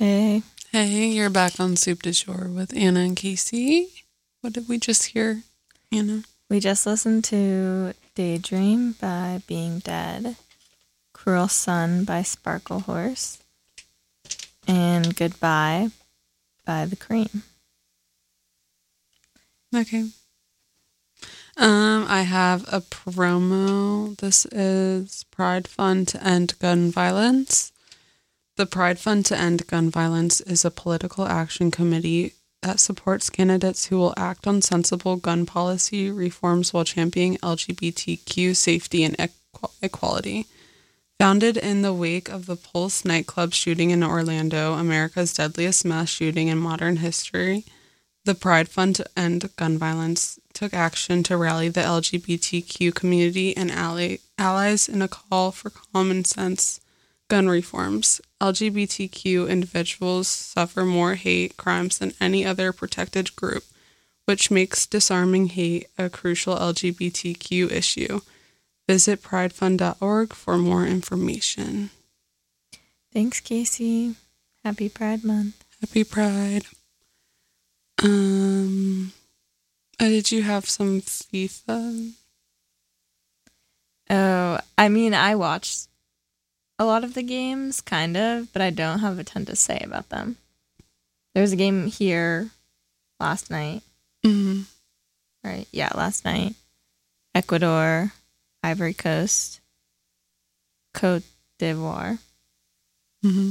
Hey, Hey, you're back on Soup du Jour with Anna and Casey. What did we just hear, Anna? we just listened to Daydream by Being Dead, Cruel Sun by Sparkle Horse, and Goodbye by The Cream. Okay. I have a promo. This is Pride Fund to End Gun Violence. The Pride Fund to End Gun Violence is a political action committee that supports candidates who will act on sensible gun policy reforms while championing LGBTQ safety and equality. Founded in the wake of the Pulse nightclub shooting in Orlando, America's deadliest mass shooting in modern history, the Pride Fund to End Gun Violence took action to rally the LGBTQ community and allies in a call for common sense gun reforms. LGBTQ individuals suffer more hate crimes than any other protected group, which makes disarming hate a crucial LGBTQ issue. Visit pridefund.org for more information. Thanks, Casey. Happy Pride Month. Happy Pride. Did you have some FIFA? Oh, I mean, I watched a lot of the games, kind of, but I don't have a ton to say about them. There was a game here last night. Mm-hmm. Right? Yeah, last night. Ecuador, Ivory Coast, Cote d'Ivoire. Mm-hmm.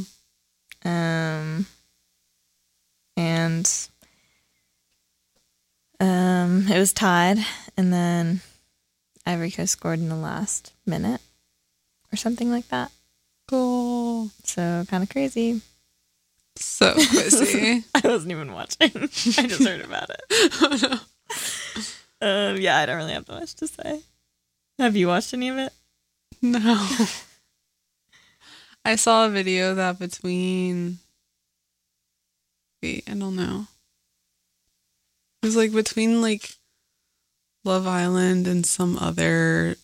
And it was tied, and then Ivory Coast scored in the last minute or something like that. Cool. So kind of crazy. So crazy. I wasn't even watching. I just heard about it. Oh, no. Yeah, I don't really have much to say. Have you watched any of it? No. I saw a video that I don't know. It was like between like Love Island and some other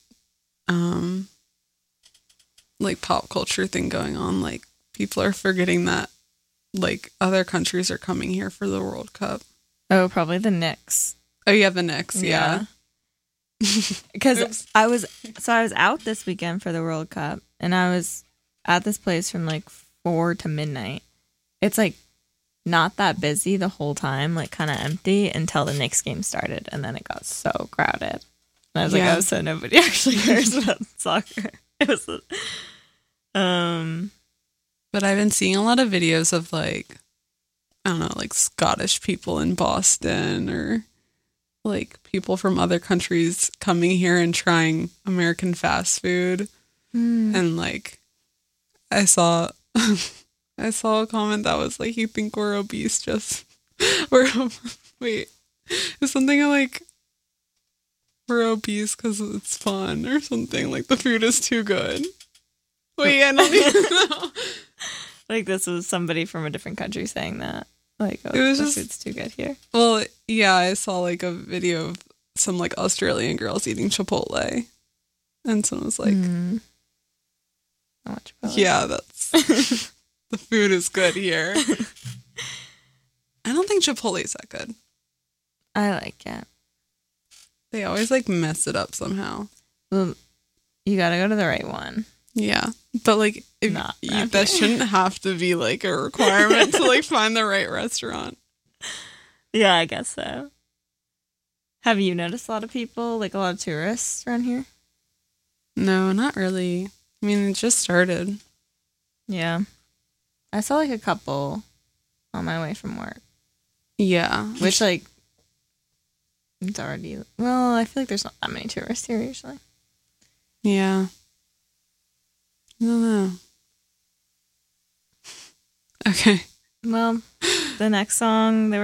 like pop culture thing going on. Like people are forgetting that like other countries are coming here for the World Cup. Oh, probably the Knicks. Oh yeah, the Knicks, yeah. Because I was out this weekend for the World Cup, and I was at this place from like 4 to midnight. It's like not that busy the whole time, like kind of empty until the Knicks game started, and then it got so crowded. And I was like, oh, so nobody actually cares about soccer. It was, But I've been seeing a lot of videos of like, I don't know, like Scottish people in Boston or like people from other countries coming here and trying American fast food. And like, I saw a comment that was like, you think we're obese wait, it's something like, we're obese because it's fun or something, like the food is too good. Wait, I don't even know. Like this was somebody from a different country saying that. Like, oh, It was this just- food's too good here. Well, yeah, I saw like a video of some like Australian girls eating Chipotle. And someone was like, How much about yeah, that's the food is good here. I don't think Chipotle's that good. I like it. They always like mess it up somehow. Well, you gotta go to the right one. Yeah. But like if Not that shouldn't have to be like a requirement to like find the right restaurant. Yeah, I guess so. Have you noticed a lot of people, like a lot of tourists around here? No, not really. I mean, it just started. Yeah. I saw like a couple on my way from work. Yeah. Which like it's already, well, I feel like there's not that many tourists here usually. Yeah. I don't know. Okay. Well, the next song, there